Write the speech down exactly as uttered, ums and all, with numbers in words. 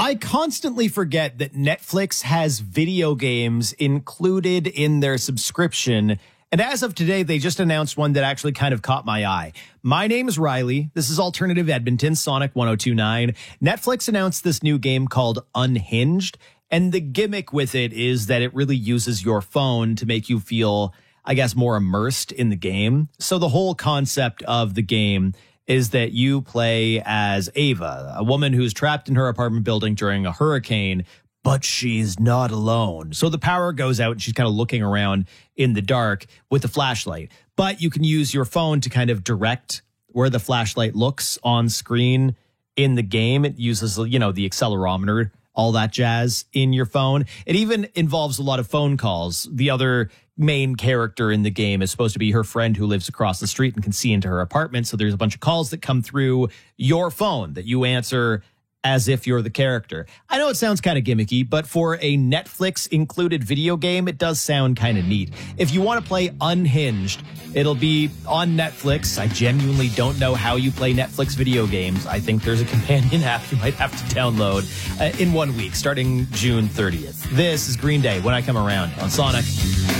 I constantly forget that Netflix has video games included in their subscription. And as of today, they just announced one that actually kind of caught my eye. My name is Riley. This is Alternative Edmonton, Sonic one oh two point nine. Netflix announced this new game called Unhinged. And the gimmick with it is that it really uses your phone to make you feel, I guess, more immersed in the game. So the whole concept of the game is that you play as Ava, a woman who's trapped in her apartment building during a hurricane, but she's not alone. So the power goes out and she's kind of looking around in the dark with a flashlight. But you can use your phone to kind of direct where the flashlight looks on screen in the game. It uses, you know, the accelerometer, all that jazz in your phone. It even involves a lot of phone calls. The other main character in the game is supposed to be her friend who lives across the street and can see into her apartment. So there's a bunch of calls that come through your phone that you answer as if you're the character. I know it sounds kind of gimmicky, but for a Netflix included video game, it does sound kind of neat. If you want to play Unhinged, it'll be on Netflix. I genuinely don't know how you play Netflix video games. I think there's a companion app you might have to download uh, in one week, starting June thirtieth. This is Green Day, When I Come Around on Sonic.